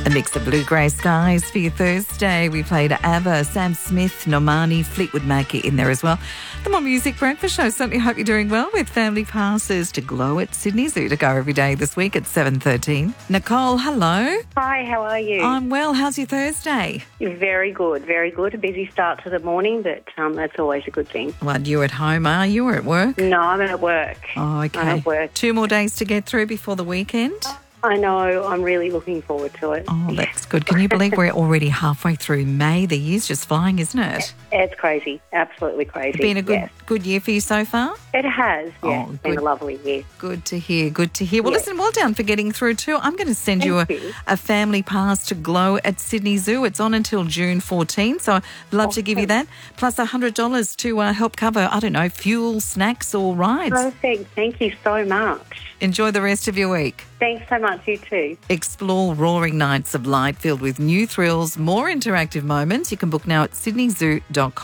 A mix of blue-grey skies for your Thursday. We played ABBA, Sam Smith, Normani, Fleetwood Mac in there as well. The More Music Breakfast Show. Certainly hope you're doing well with family passes to Glow at Sydney Zoo to go every day this week at 7:13. Nicole, hello. Hi, how are you? I'm well. How's your Thursday? Very good, very good. A busy start to the morning, but that's always a good thing. Well, you're at home, are you, or at work? No, I'm at work. Oh, okay. I'm at work. 2 more days to get through before the weekend? I know. I'm really looking forward to it. Oh, that's good. Can you believe we're already halfway through May? The year's just flying, isn't it? It's crazy. Absolutely crazy. It's been a good year for you so far? It has, yeah. Oh, it's been a lovely year. Good to hear, good to hear. Well, listen, well done for getting through too. I'm going to send you a family pass to Glow at Sydney Zoo. It's on until June 14, so I'd love to give you that. Plus $100 to help cover, I don't know, fuel, snacks or rides. Perfect. Thank you so much. Enjoy the rest of your week. Thanks so much, you too. Explore roaring nights of light filled with new thrills, more interactive moments. You can book now at sydneyzoo.com.